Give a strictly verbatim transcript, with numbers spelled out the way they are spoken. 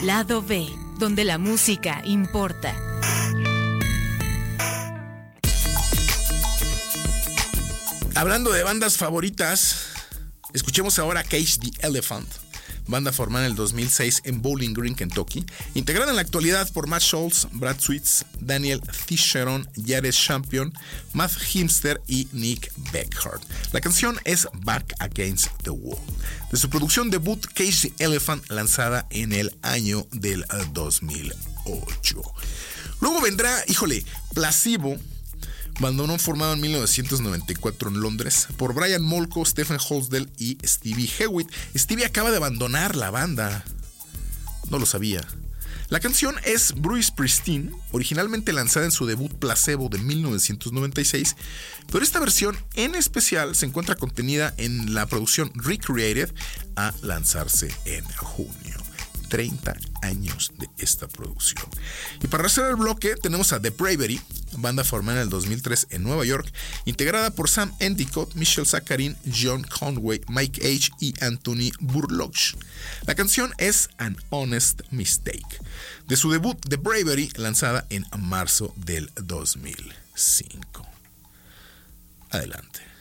Lado B, donde la música importa. Hablando de bandas favoritas, escuchemos ahora Cage the Elephant, banda formada en el dos mil seis en Bowling Green, Kentucky, integrada en la actualidad por Matt Schultz, Brad Sweets, Daniel Fischeron, Jared Champion, Matt Himster y Nick Beckhart. La canción es Back Against the Wall, de su producción debut Cage the Elephant, lanzada en el año del dos mil ocho. Luego vendrá, híjole, Placebo, bandón formado en mil novecientos noventa y cuatro en Londres por Brian Molko, Stephen Holsdale y Stevie Hewitt. Stevie acaba de abandonar la banda. No lo sabía. La canción es Bruce Springsteen, originalmente lanzada en su debut Placebo de mil novecientos noventa y seis, pero esta versión en especial se encuentra contenida en la producción Recreated, a lanzarse en junio. treinta años de esta producción. Y para hacer el bloque tenemos a The Bravery, banda formada en el dos mil tres en Nueva York, integrada por Sam Endicott, Michelle Zacharin, John Conway, Mike H. y Anthony Burlock. La canción es An Honest Mistake, de su debut The Bravery, lanzada en marzo del dos mil cinco. Adelante.